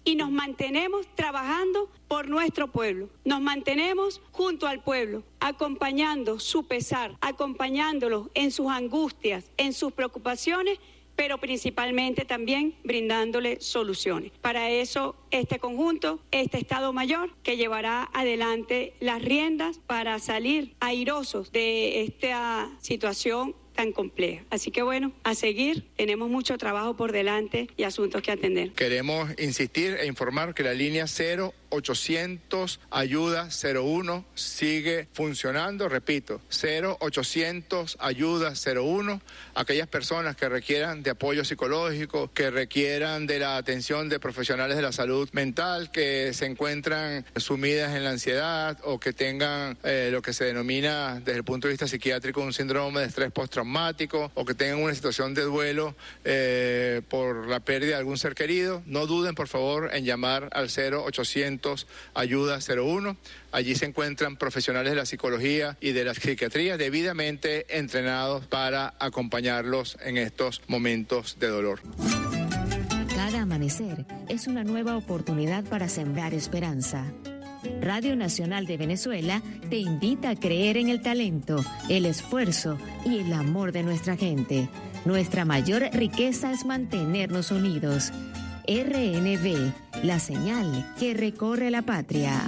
y nos mantenemos trabajando por nuestro pueblo. Nos mantenemos junto al pueblo, acompañando su pesar, acompañándolos en sus angustias, en sus preocupaciones, pero principalmente también brindándole soluciones. Para eso, este conjunto, este Estado Mayor, que llevará adelante las riendas para salir airosos de esta situación tan compleja. Así que bueno, a seguir, tenemos mucho trabajo por delante y asuntos que atender. Queremos insistir e informar que la línea 0800 Ayuda 01 sigue funcionando, repito, 0800 Ayuda 01, aquellas personas que requieran de apoyo psicológico, que requieran de la atención de profesionales de la salud mental, que se encuentran sumidas en la ansiedad o que tengan lo que se denomina desde el punto de vista psiquiátrico un síndrome de estrés postraumático o que tengan una situación de duelo por la pérdida de algún ser querido, no duden por favor en llamar al 0800 Ayuda 01. Allí se encuentran profesionales de la psicología y de la psiquiatría debidamente entrenados para acompañarlos en estos momentos de dolor. Cada amanecer es una nueva oportunidad para sembrar esperanza. Radio Nacional de Venezuela te invita a creer en el talento, el esfuerzo y el amor de nuestra gente. Nuestra mayor riqueza es mantenernos unidos. RNV, la señal que recorre la patria.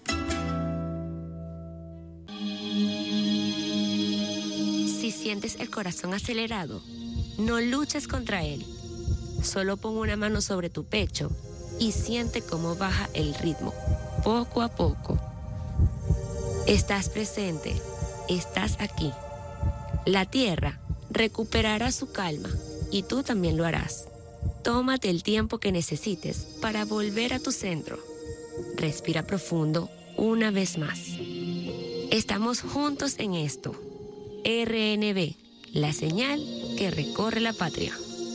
Si sientes el corazón acelerado, no luches contra él. Solo pon una mano sobre tu pecho y siente cómo baja el ritmo. Poco a poco. Estás presente, estás aquí. La tierra recuperará su calma y tú también lo harás. Tómate el tiempo que necesites para volver a tu centro. Respira profundo una vez más. Estamos juntos en esto. RNV, la señal que recorre la patria.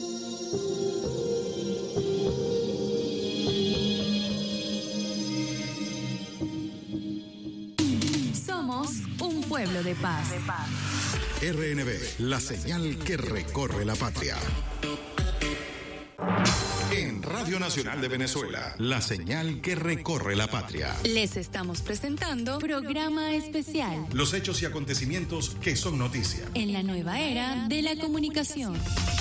Un pueblo de paz. RNV, la señal que recorre la patria. En Radio Nacional de Venezuela, la señal que recorre la patria. Les estamos presentando programa especial. Los hechos y acontecimientos que son noticia. En la nueva era de la comunicación.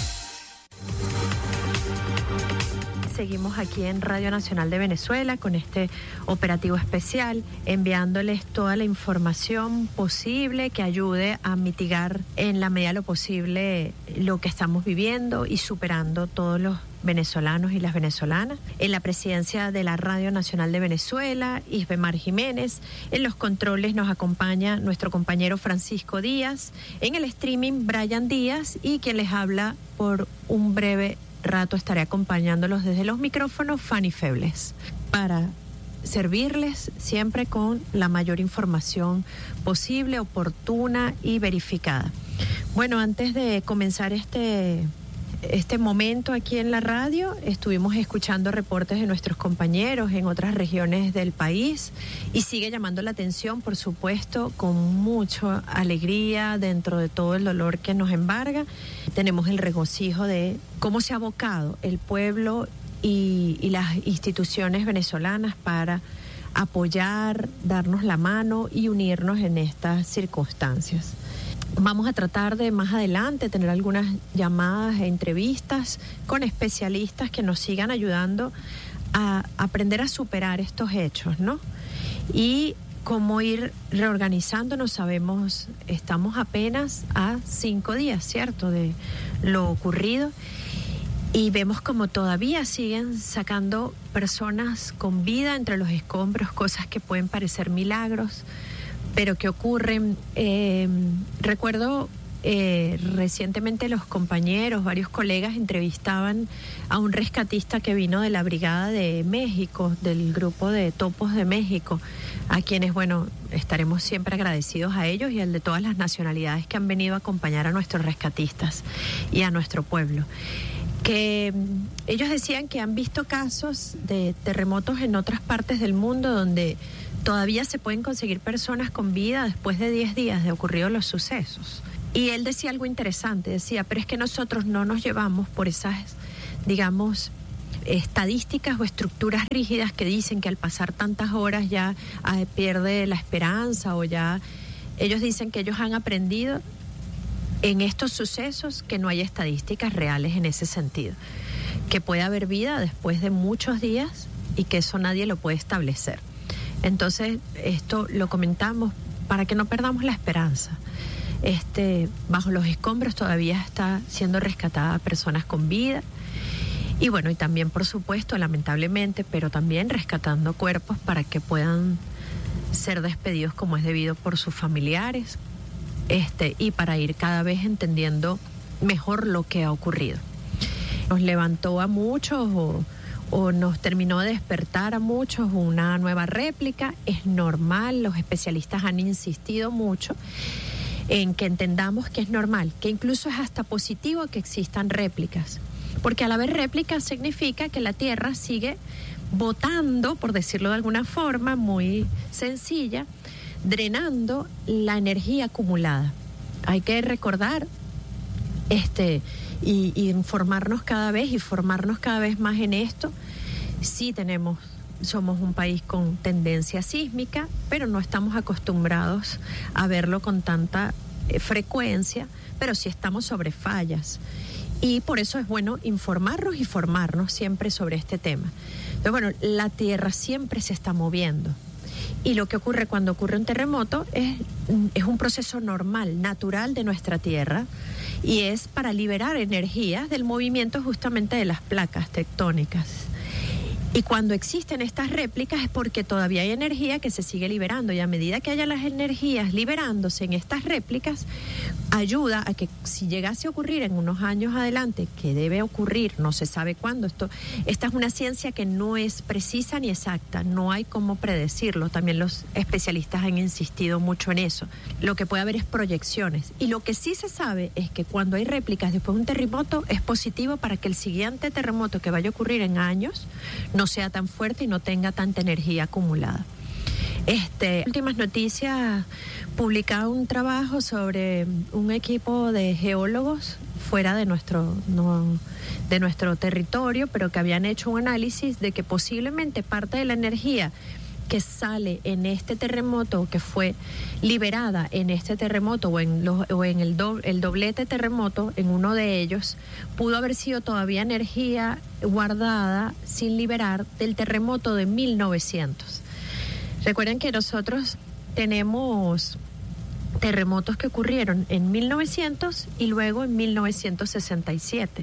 Seguimos aquí en Radio Nacional de Venezuela con este operativo especial, enviándoles toda la información posible que ayude a mitigar en la medida de lo posible lo que estamos viviendo y superando todos los venezolanos y las venezolanas. En la presidencia de la Radio Nacional de Venezuela, Isbemar Jiménez. En los controles nos acompaña nuestro compañero Francisco Díaz. En el streaming, Brian Díaz, y quien les habla por un breve rato estaré acompañándolos desde los micrófonos, Fanny Febles, para servirles siempre con la mayor información posible, oportuna y verificada. Bueno, antes de comenzar este momento aquí en la radio, estuvimos escuchando reportes de nuestros compañeros en otras regiones del país y sigue llamando la atención, por supuesto, con mucha alegría dentro de todo el dolor que nos embarga. Tenemos el regocijo de cómo se ha abocado el pueblo y las instituciones venezolanas para apoyar, darnos la mano y unirnos en estas circunstancias. Vamos a tratar de más adelante tener algunas llamadas e entrevistas con especialistas que nos sigan ayudando a aprender a superar estos hechos, ¿no? Y cómo ir reorganizándonos. Sabemos, estamos apenas a 5 días, ¿cierto?, de lo ocurrido. Y vemos como todavía siguen sacando personas con vida entre los escombros, cosas que pueden parecer milagros, pero que ocurren. Recuerdo recientemente los compañeros, varios colegas entrevistaban a un rescatista que vino de la Brigada de México, del grupo de Topos de México, a quienes, bueno, estaremos siempre agradecidos a ellos y al de todas las nacionalidades que han venido a acompañar a nuestros rescatistas y a nuestro pueblo. Que ellos decían que han visto casos de terremotos en otras partes del mundo donde todavía se pueden conseguir personas con vida después de 10 días de ocurridos los sucesos. Y él decía algo interesante, decía, pero es que nosotros no nos llevamos por esas, digamos, estadísticas o estructuras rígidas que dicen que al pasar tantas horas ya pierde la esperanza, o ya ellos dicen que ellos han aprendido en estos sucesos que no hay estadísticas reales en ese sentido, que puede haber vida después de muchos días y que eso nadie lo puede establecer. Entonces, esto lo comentamos para que no perdamos la esperanza. Bajo los escombros todavía está siendo rescatada personas con vida. Y bueno, y también, por supuesto, lamentablemente, pero también rescatando cuerpos para que puedan ser despedidos como es debido por sus familiares, y para ir cada vez entendiendo mejor lo que ha ocurrido. Nos levantó a muchos o nos terminó de despertar a muchos una nueva réplica. Es normal, los especialistas han insistido mucho en que entendamos que es normal, que incluso es hasta positivo que existan réplicas, porque al haber réplicas significa que la Tierra sigue botando, por decirlo de alguna forma muy sencilla, drenando la energía acumulada. Hay que recordar y informarnos cada vez y formarnos cada vez más en esto. Sí somos un país con tendencia sísmica, pero no estamos acostumbrados a verlo con tanta frecuencia, pero sí estamos sobre fallas. Y por eso es bueno informarnos y formarnos siempre sobre este tema. Pero bueno, la Tierra siempre se está moviendo. Y lo que ocurre cuando ocurre un terremoto es un proceso normal, natural de nuestra Tierra, y es para liberar energías del movimiento justamente de las placas tectónicas. Y cuando existen estas réplicas es porque todavía hay energía que se sigue liberando, y a medida que haya las energías liberándose en estas réplicas, ayuda a que si llegase a ocurrir en unos años adelante, que debe ocurrir, no se sabe cuándo, esta es una ciencia que no es precisa ni exacta, no hay cómo predecirlo, también los especialistas han insistido mucho en eso. Lo que puede haber es proyecciones, y lo que sí se sabe es que cuando hay réplicas después de un terremoto es positivo para que el siguiente terremoto que vaya a ocurrir en años no sea tan fuerte y no tenga tanta energía acumulada. Últimas noticias, publicaba un trabajo sobre un equipo de geólogos fuera de nuestro territorio, pero que habían hecho un análisis de que posiblemente parte de la energía que sale en este terremoto, que fue liberada en este terremoto o en el doblete terremoto, en uno de ellos, pudo haber sido todavía energía guardada sin liberar del terremoto de 1900. Recuerden que nosotros tenemos terremotos que ocurrieron en 1900 y luego en 1967.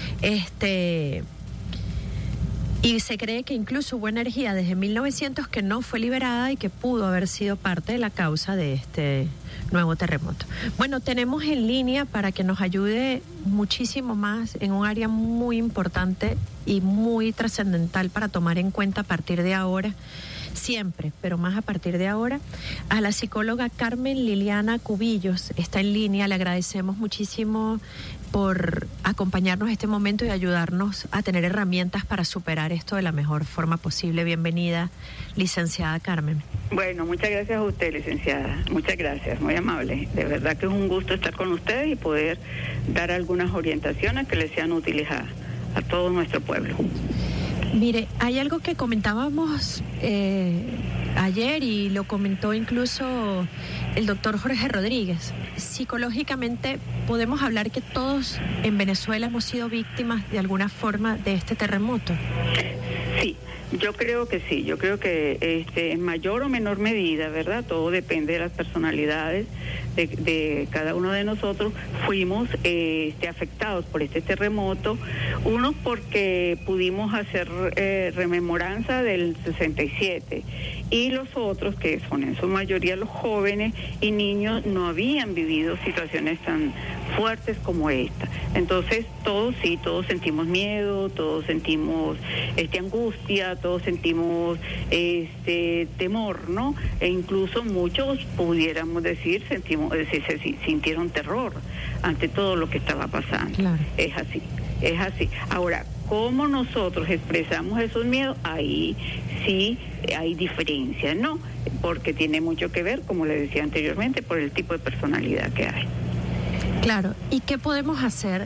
Y se cree que incluso hubo energía desde 1900 que no fue liberada y que pudo haber sido parte de la causa de este nuevo terremoto. Bueno, tenemos en línea para que nos ayude muchísimo más en un área muy importante y muy trascendental para tomar en cuenta a partir de ahora, siempre, pero más a partir de ahora, a la psicóloga Carmen Liliana Cubillos. Está en línea, le agradecemos muchísimo por acompañarnos este momento y ayudarnos a tener herramientas para superar esto de la mejor forma posible. Bienvenida, licenciada Carmen. Bueno, muchas gracias a usted, licenciada. Muchas gracias, muy amable. De verdad que es un gusto estar con ustedes y poder dar algunas orientaciones que les sean útiles a todo nuestro pueblo. Mire, hay algo que comentábamos ayer y lo comentó incluso el doctor Jorge Rodríguez. Psicológicamente podemos hablar que todos en Venezuela hemos sido víctimas de alguna forma de este terremoto. Sí, yo creo que sí, yo creo que en mayor o menor medida, ¿verdad? Todo depende de las personalidades de cada uno de nosotros. Fuimos afectados por este terremoto, unos porque pudimos hacer rememoranza del 67 y los otros, que son en su mayoría los jóvenes y niños, no habían vivido situaciones tan fuertes como esta. Entonces todos sentimos miedo, todos sentimos angustia, todos sentimos temor, ¿no? E incluso muchos, pudiéramos decir, sintieron terror ante todo lo que estaba pasando. Claro. Es así. Ahora, ¿cómo nosotros expresamos esos miedos? Ahí sí hay diferencias, ¿no? Porque tiene mucho que ver, como le decía anteriormente, por el tipo de personalidad que hay. Claro, ¿y qué podemos hacer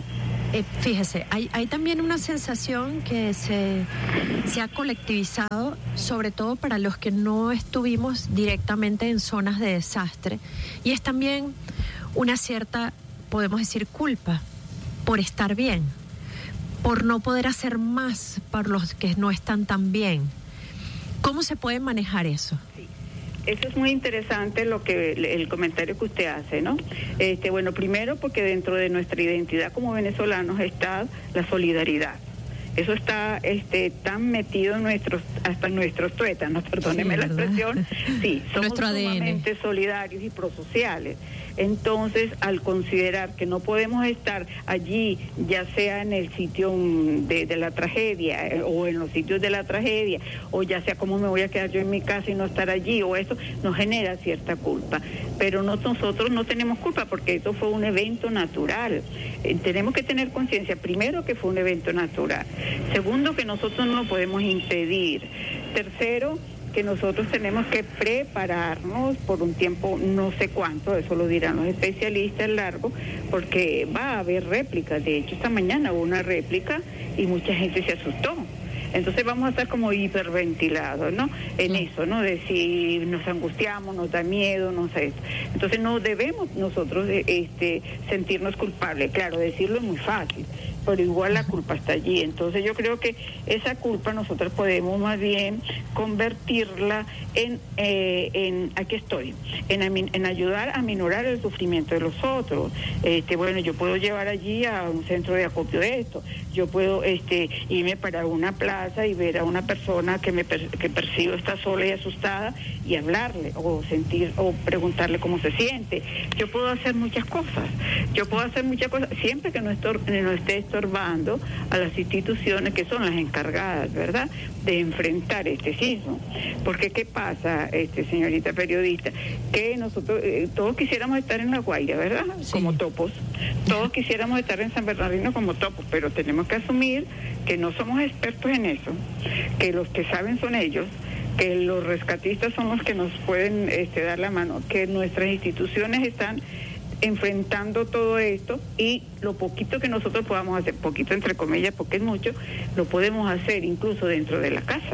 Fíjese, hay también una sensación que se ha colectivizado, sobre todo para los que no estuvimos directamente en zonas de desastre, y es también una cierta, podemos decir, culpa por estar bien, por no poder hacer más para los que no están tan bien. ¿Cómo se puede manejar eso? Sí. Eso es muy interesante el comentario que usted hace, ¿no? Bueno, primero porque dentro de nuestra identidad como venezolanos está la solidaridad. Eso está tan metido en hasta nuestros tuétanos, perdóneme la expresión. Sí, somos sumamente solidarios y prosociales. Entonces, al considerar que no podemos estar allí, ya sea en el sitio de la tragedia o en los sitios de la tragedia, o ya sea cómo me voy a quedar yo en mi casa y no estar allí, o eso nos genera cierta culpa. Pero nosotros no tenemos culpa porque eso fue un evento natural. Tenemos que tener conciencia, primero, que fue un evento natural. Segundo, que nosotros no lo podemos impedir. Tercero, que nosotros tenemos que prepararnos por un tiempo, no sé cuánto, eso lo dirán los especialistas, largo, porque va a haber réplicas. De hecho, esta mañana hubo una réplica y mucha gente se asustó. Entonces vamos a estar como hiperventilados, ¿no? En eso, ¿no? De si nos angustiamos, nos da miedo, no sé. Entonces no debemos nosotros sentirnos culpables. Claro, decirlo es muy fácil, pero igual la culpa está allí. Entonces yo creo que esa culpa nosotros podemos más bien convertirla en aquí estoy, en ayudar a minorar el sufrimiento de los otros. Bueno, yo puedo llevar allí a un centro de acopio de esto. Yo puedo irme para una plaza y ver a una persona que percibo está sola y asustada y hablarle o preguntarle cómo se siente. Yo puedo hacer muchas cosas. Siempre que no esté estorbando a las instituciones que son las encargadas, ¿verdad?, de enfrentar este sismo. Porque ¿qué pasa, señorita periodista? Que nosotros todos quisiéramos estar en La Guaira, ¿verdad? Sí. Como topos. Todos quisiéramos estar en San Bernardino como topos, pero tenemos que asumir que no somos expertos en eso, que los que saben son ellos, que los rescatistas son los que nos pueden dar la mano, que nuestras instituciones están enfrentando todo esto y lo poquito que nosotros podamos hacer, poquito entre comillas porque es mucho, lo podemos hacer incluso dentro de la casa,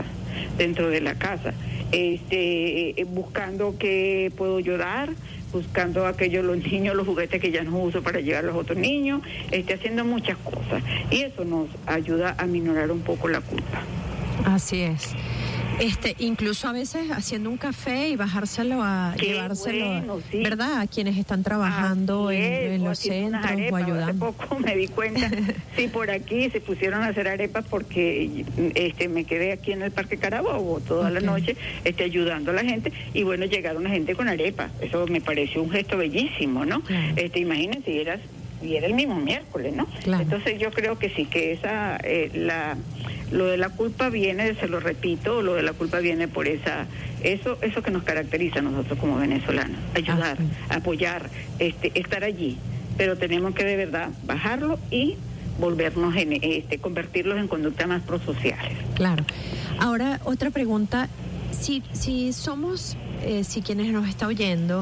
buscando qué puedo ayudar, buscando los niños, los juguetes que ya no uso para llevar a los otros niños, haciendo muchas cosas y eso nos ayuda a minorar un poco la culpa. Así es. Incluso a veces haciendo un café y llevárselo, bueno, sí, ¿verdad?, a quienes están trabajando en los centros o ayudando. Hace poco me di cuenta, sí, por aquí se pusieron a hacer arepas porque me quedé aquí en el Parque Carabobo toda la noche ayudando a la gente y bueno, llegaron la gente con arepas. Eso me pareció un gesto bellísimo, ¿no? Claro. Imagínense, y era el mismo miércoles, ¿no? Claro. Entonces yo creo que sí, que lo de la culpa viene, se lo repito, lo de la culpa viene por eso que nos caracteriza a nosotros como venezolanos, ayudar, apoyar, estar allí, pero tenemos que de verdad bajarlo y volvernos convertirlos en conductas más prosociales. Claro. Ahora, otra pregunta, si somos si quienes nos están oyendo,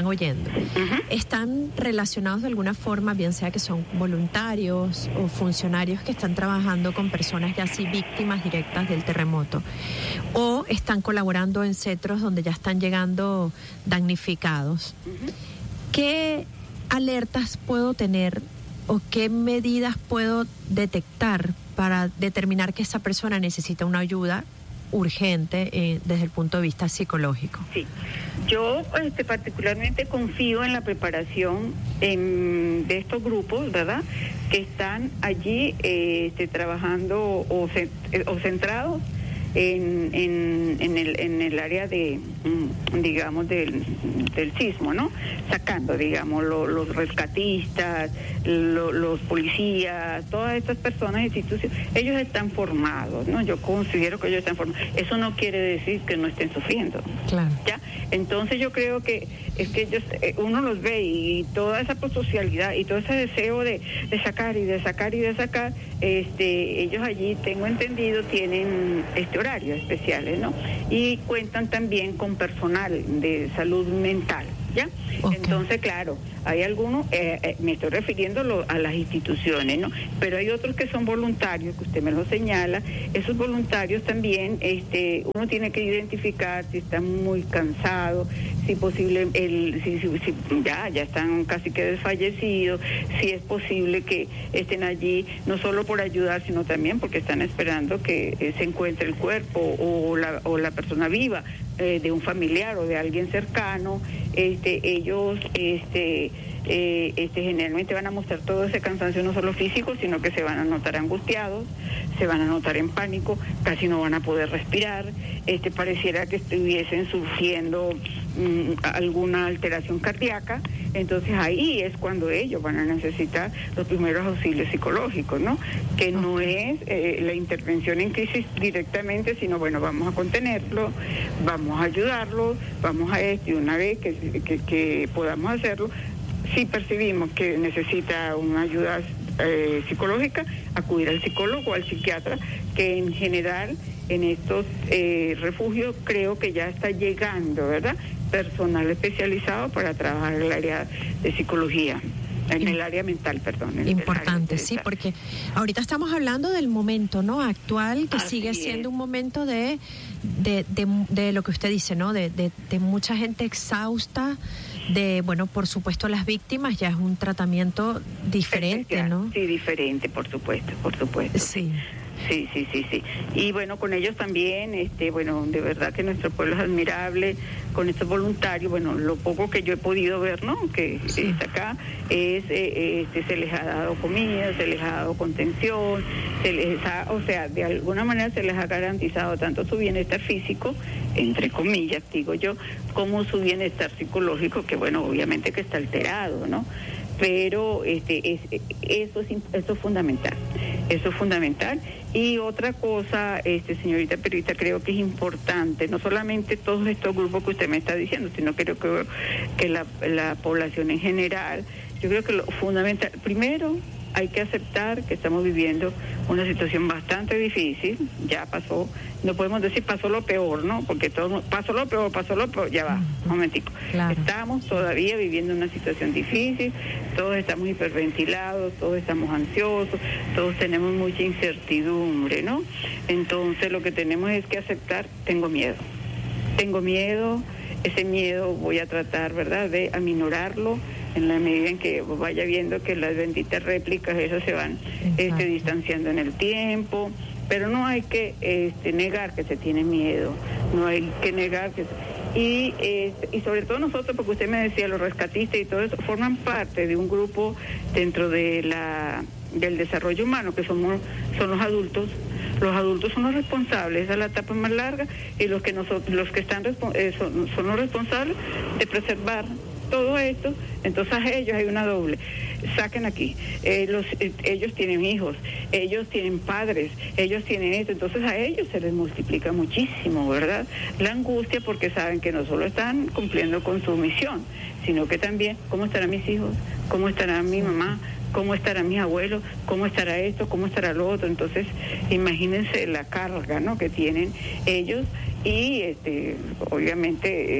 están relacionados de alguna forma, bien sea que son voluntarios o funcionarios que están trabajando con personas ya así víctimas directas del terremoto, o están colaborando en centros donde ya están llegando damnificados, ¿qué alertas puedo tener o qué medidas puedo detectar para determinar que esa persona necesita una ayuda urgente desde el punto de vista psicológico? Sí, yo particularmente confío en la preparación de estos grupos, ¿verdad?, que están allí trabajando o centrados en el área de, digamos, del sismo, ¿no? Sacando, digamos, los rescatistas, los policías, todas estas personas, instituciones, ellos están formados, ¿no? Yo considero que ellos están formados. Eso no quiere decir que no estén sufriendo. Claro. ¿Ya? Entonces yo creo que es que ellos, uno los ve y toda esa prosocialidad y todo ese deseo de sacar y de sacar y de sacar, ellos allí, tengo entendido, tienen horarios especiales, ¿no? Y cuentan también con personal de salud mental, ¿ya? Okay. Entonces, claro, hay algunos, me estoy refiriendo a las instituciones, ¿no? Pero hay otros que son voluntarios, que usted me lo señala. Esos voluntarios también, uno tiene que identificar si están muy cansados, si posible, si ya están casi que desfallecidos, si es posible que estén allí no solo por ayudar, sino también porque están esperando que se encuentre el cuerpo o la persona viva de un familiar o de alguien cercano. Ellos generalmente van a mostrar todo ese cansancio, no solo físico, sino que se van a notar angustiados, se van a notar en pánico, casi no van a poder respirar, pareciera que estuviesen sufriendo alguna alteración cardíaca. Entonces ahí es cuando ellos van a necesitar los primeros auxilios psicológicos, ¿no? Que no es la intervención en crisis directamente, sino bueno, vamos a contenerlo, vamos a ayudarlo, vamos a y una vez que podamos hacerlo, si percibimos que necesita una ayuda psicológica, acudir al psicólogo o al psiquiatra, que en general en estos refugios creo que ya está llegando, ¿verdad?, personal especializado para trabajar en el área de psicología. En el área mental, perdón. Importante, sí, porque ahorita estamos hablando del momento, ¿no?, actual, que Así sigue es. siendo un momento de lo que usted dice, ¿no?, de mucha gente exhausta, bueno, por supuesto las víctimas, ya es un tratamiento diferente, ¿no? Sí, diferente, por supuesto. Sí. Sí. Y bueno, con ellos también, bueno, de verdad que nuestro pueblo es admirable, con estos voluntarios, bueno, lo poco que yo he podido ver, ¿no?, que está acá, se les ha dado comida, se les ha dado contención, o sea, de alguna manera se les ha garantizado tanto su bienestar físico, entre comillas, digo yo, como su bienestar psicológico, que bueno, obviamente que está alterado, ¿no? Pero eso es fundamental. Eso es fundamental. Y otra cosa, señorita Perita, creo que es importante, no solamente todos estos grupos que usted me está diciendo, sino creo que la población en general, yo creo que lo fundamental, primero, hay que aceptar que estamos viviendo una situación bastante difícil, ya pasó, no podemos decir pasó lo peor, ¿no? Porque todo pasó lo peor, ya va, un momentico. Claro. Estamos todavía viviendo una situación difícil, todos estamos hiperventilados, todos estamos ansiosos, todos tenemos mucha incertidumbre, ¿no? Entonces lo que tenemos es que aceptar, tengo miedo, ese miedo voy a tratar, ¿verdad?, de aminorarlo en la medida en que vaya viendo que las benditas réplicas esas se van distanciando en el tiempo, pero no hay que negar que se tiene miedo, no hay que negar que... Y sobre todo nosotros, porque usted me decía, los rescatistas y todo eso, forman parte de un grupo dentro de del desarrollo humano, que son los adultos. Los adultos son los responsables, esa es la etapa más larga, y los que están son los responsables de preservar todo esto. Entonces a ellos hay una doble, saquen aquí, ellos tienen hijos, ellos tienen padres, ellos tienen esto, entonces a ellos se les multiplica muchísimo, ¿verdad?, la angustia, porque saben que no solo están cumpliendo con su misión, sino que también, ¿cómo estarán mis hijos? ¿Cómo estará mi mamá? ¿Cómo estarán mis abuelos? ¿Cómo estará esto? ¿Cómo estará lo otro? Entonces, imagínense la carga, ¿no?, que tienen ellos, y obviamente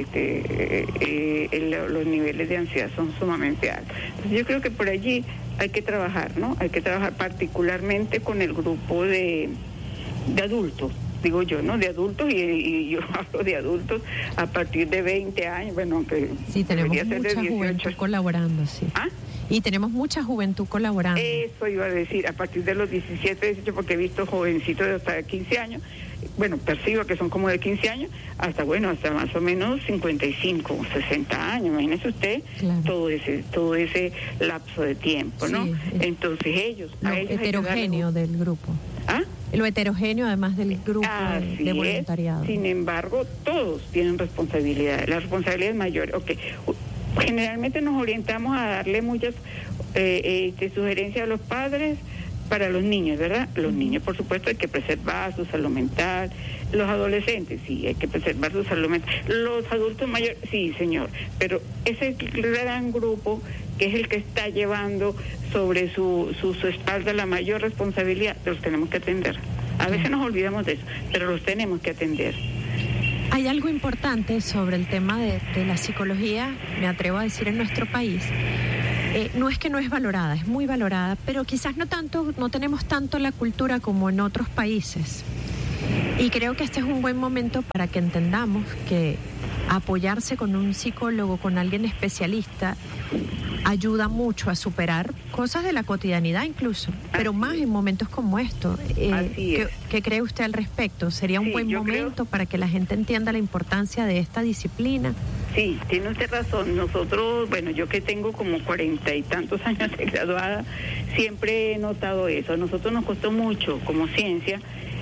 los niveles de ansiedad son sumamente altos. Entonces, yo creo que por allí hay que trabajar, ¿no? Hay que trabajar particularmente con el grupo de adultos, digo yo, ¿no?, de adultos, y yo hablo de adultos a partir de 20 años, bueno, aunque sí, tenemos debería ser de mucha 18. juventud colaborando, sí. ¿Ah? Y tenemos mucha juventud colaborando. Eso iba a decir, a partir de los 17, 18, porque he visto jovencitos de hasta 15 años, bueno, percibo que son como de 15 años, hasta más o menos 55, 60 años, imagínese usted, claro, todo ese lapso de tiempo, ¿no? Sí, entonces ellos... Lo heterogéneo del grupo. ¿Ah? Lo heterogéneo además del grupo de voluntariado. Sin embargo, todos tienen responsabilidades, la responsabilidad es mayor. Okay. Generalmente nos orientamos a darle muchas sugerencias a los padres para los niños, ¿verdad? Los niños, por supuesto, hay que preservar su salud mental. Los adolescentes, sí, hay que preservar su salud mental. Los adultos mayores, sí, señor. Pero ese gran grupo que es el que está llevando sobre su espalda la mayor responsabilidad, los tenemos que atender. A veces nos olvidamos de eso, pero los tenemos que atender. Hay algo importante sobre el tema de la psicología, me atrevo a decir, en nuestro país. No es que no es valorada, es muy valorada, pero quizás no tenemos tanto la cultura como en otros países. Y creo que este es un buen momento para que entendamos que apoyarse con un psicólogo, con alguien especialista, ayuda mucho a superar cosas de la cotidianidad incluso, pero más en momentos como estos. ¿Qué cree usted al respecto? ¿Sería un buen momento para que la gente entienda la importancia de esta disciplina? Sí, tiene usted razón. Nosotros, bueno, yo que tengo como 40 y tantos años de graduada, siempre he notado eso. A nosotros nos costó mucho como ciencia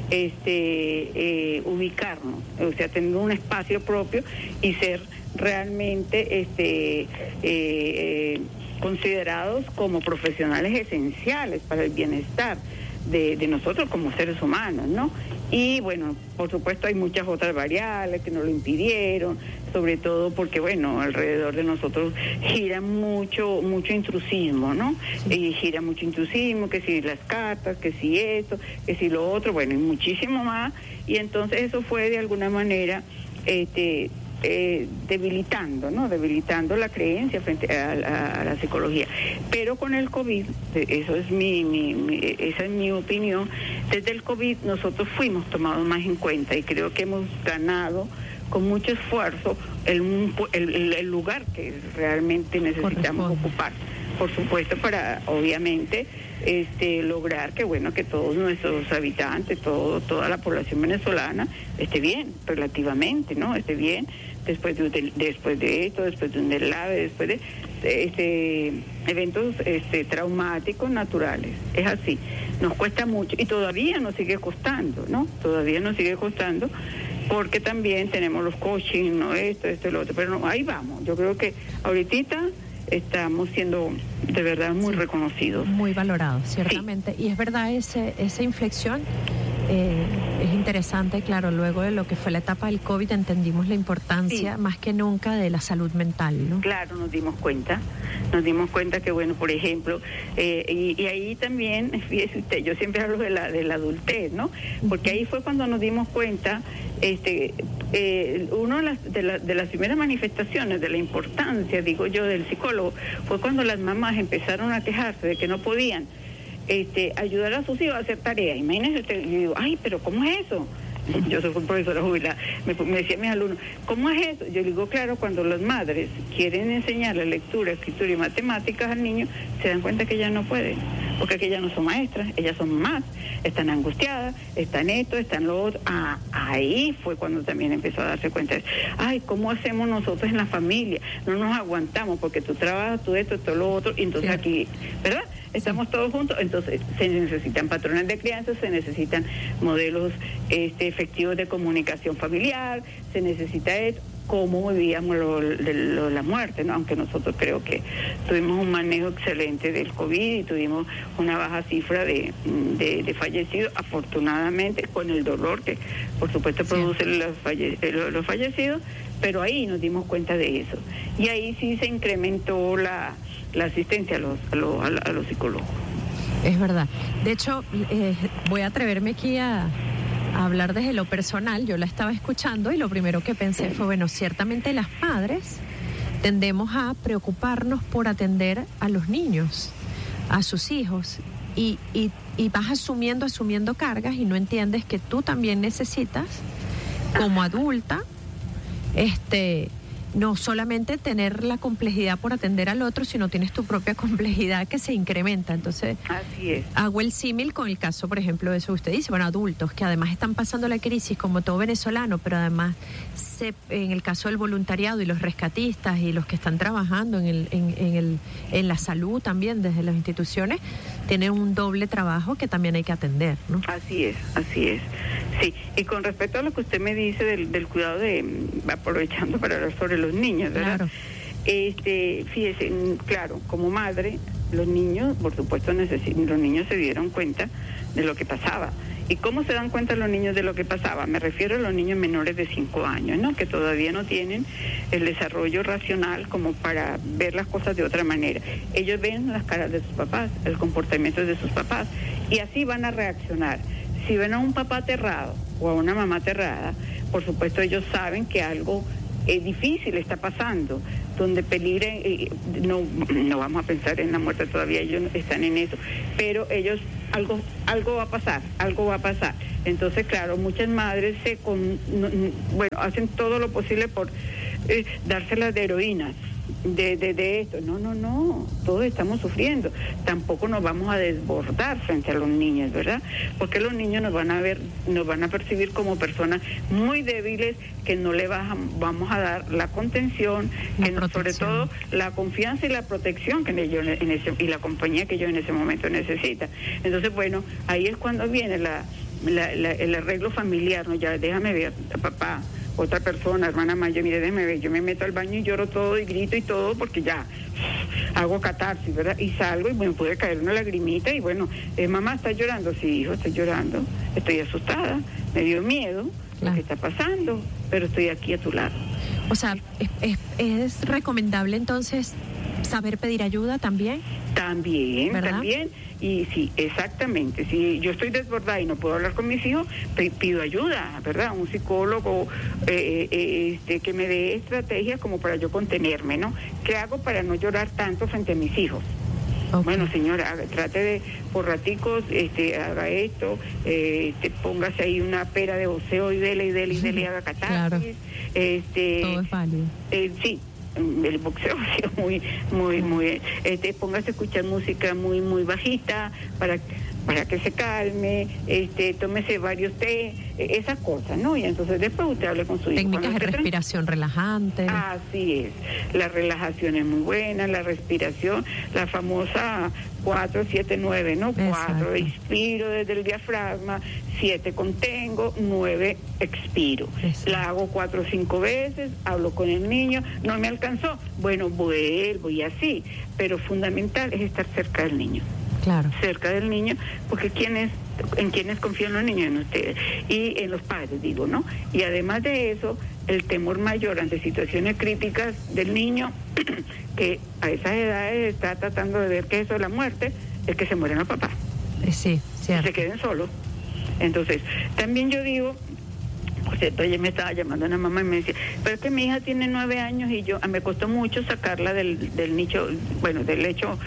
ubicarnos, o sea, tener un espacio propio y ser realmente considerados como profesionales esenciales para el bienestar de nosotros como seres humanos, ¿no? Y bueno, por supuesto hay muchas otras variables que nos lo impidieron, sobre todo porque, bueno, alrededor de nosotros gira mucho intrusismo, ¿no? Y gira mucho intrusismo, que si las cartas, que si esto, que si lo otro, bueno, y muchísimo más, y entonces eso fue de alguna manera debilitando, ¿no? Debilitando la creencia frente a la psicología. Pero con el COVID, eso es esa es mi opinión, desde el COVID nosotros fuimos tomados más en cuenta y creo que hemos ganado con mucho esfuerzo el lugar que realmente necesitamos ocupar. Por supuesto, para obviamente lograr que todos nuestros habitantes, toda la población venezolana esté bien, relativamente, ¿no? Esté bien después de esto, después de un deslave, después de eventos traumáticos naturales. Es así, nos cuesta mucho y todavía nos sigue costando, ¿no? Todavía nos sigue costando porque también tenemos los coaching, ¿no? Esto y lo otro, pero no, ahí vamos. Yo creo que ahorita estamos siendo de verdad muy reconocidos. Muy valorados, ciertamente. Sí. Y es verdad, esa inflexión es interesante, claro, luego de lo que fue la etapa del COVID entendimos la importancia más que nunca de la salud mental, ¿no? Claro, nos dimos cuenta que, bueno, por ejemplo, y ahí también, fíjese usted, yo siempre hablo de la adultez, ¿no? Porque ahí fue cuando nos dimos cuenta, una de las primeras manifestaciones de la importancia, digo yo, del psicólogo, fue cuando las mamás empezaron a quejarse de que no podían ayudar a sus hijos a hacer tareas. Imagínense usted, yo digo, ay, pero ¿cómo es eso? Yo soy profesora jubilada, me decían mis alumnos, ¿cómo es eso? Yo digo, claro, cuando las madres quieren enseñarle lectura, escritura y matemáticas al niño, se dan cuenta que ellas no pueden, porque que ellas no son maestras, ellas son mamás, están angustiadas, están esto, están lo otro. Ahí fue cuando también empezó a darse cuenta, ay, ¿cómo hacemos nosotros en la familia? No nos aguantamos, porque tú trabajas, tú esto, todo lo otro, y entonces aquí, ¿verdad? Estamos todos juntos, entonces se necesitan patrones de crianza, se necesitan modelos efectivos de comunicación familiar, se necesita cómo vivíamos la muerte, ¿no? Aunque nosotros creo que tuvimos un manejo excelente del COVID y tuvimos una baja cifra de fallecidos, afortunadamente, con el dolor que por supuesto produce los fallecidos, pero ahí nos dimos cuenta de eso. Y ahí sí se incrementó la asistencia a los psicólogos. Es verdad. De hecho, voy a atreverme aquí a hablar desde lo personal. Yo la estaba escuchando y lo primero que pensé fue, bueno, ciertamente las madres tendemos a preocuparnos por atender a los niños, a sus hijos, y vas asumiendo cargas y no entiendes que tú también necesitas, como adulta, no solamente tener la complejidad por atender al otro, sino tienes tu propia complejidad que se incrementa. Entonces, así es. Hago el símil con el caso, por ejemplo, de eso que usted dice, bueno, adultos que además están pasando la crisis como todo venezolano, pero además en el caso del voluntariado y los rescatistas y los que están trabajando en la salud también desde las instituciones, tienen un doble trabajo que también hay que atender, ¿no? Así es. Sí, y con respecto a lo que usted me dice del cuidado aprovechando para hablar sobre los niños, ¿verdad? Claro. Fíjese, claro, como madre, los niños, por supuesto, los niños se dieron cuenta de lo que pasaba. ¿Y cómo se dan cuenta los niños de lo que pasaba? Me refiero a los niños menores de 5 años, ¿no? Que todavía no tienen el desarrollo racional como para ver las cosas de otra manera. Ellos ven las caras de sus papás, el comportamiento de sus papás, y así van a reaccionar. Si ven a un papá aterrado o a una mamá aterrada, por supuesto ellos saben que algo difícil está pasando, donde peligre, no vamos a pensar en la muerte todavía, ellos están en eso, pero ellos, algo va a pasar. Entonces, claro, muchas madres hacen todo lo posible por dárselas de heroínas, de esto. No, todos estamos sufriendo. Tampoco nos vamos a desbordar frente a los niños, ¿verdad? Porque los niños nos van a percibir como personas muy débiles, que no le vamos a dar la contención, sobre todo la confianza y la protección que ellos y la compañía que ellos en ese momento necesitan. Entonces, bueno, ahí es cuando viene el arreglo familiar, ¿no? Ya déjame ver, papá, otra persona, hermana Maya, mire, déjeme ver, yo me meto al baño y lloro todo y grito y todo porque ya hago catarsis, ¿verdad? Y salgo y me puede caer una lagrimita y bueno, mamá, ¿estás llorando? Sí, hijo, estoy llorando, estoy asustada, me dio miedo lo que está pasando, pero estoy aquí a tu lado. O sea, ¿es recomendable entonces saber pedir ayuda también? También, y sí, exactamente. Si yo estoy desbordada y no puedo hablar con mis hijos, pido ayuda, ¿verdad? Un psicólogo que me dé estrategias como para yo contenerme, ¿no? ¿Qué hago para no llorar tanto frente a mis hijos? Okay. Bueno, señora, trate de, por raticos, haga esto, póngase ahí una pera de voceo y dele, y haga catarsis. Claro. Todo es válido. Sí. El boxeo muy póngase a escuchar música muy bajita para que se calme, tómese varios té, esas cosas, ¿no? Y entonces después usted hable con su hijo. Técnicas de respiración relajante. Así es, la relajación es muy buena, la respiración, la famosa 4-7-9, ¿no? 4 expiro desde el diafragma, 7 contengo, 9 expiro. Exacto. La hago 4 o 5 veces, hablo con el niño, no me alcanzó, bueno, vuelvo y así, pero fundamental es estar cerca del niño. Claro. Cerca del niño, porque en quienes confían los niños, en ustedes y en los padres, digo, ¿no? Y además de eso, el temor mayor ante situaciones críticas del niño que a esas edades está tratando de ver que eso es la muerte, es que se mueren los papás. Sí, cierto. Que se queden solos. Entonces, también yo digo, por cierto, ella me estaba llamando a una mamá y me decía, pero es que mi hija tiene 9 años y me costó mucho sacarla del nicho, bueno, del hecho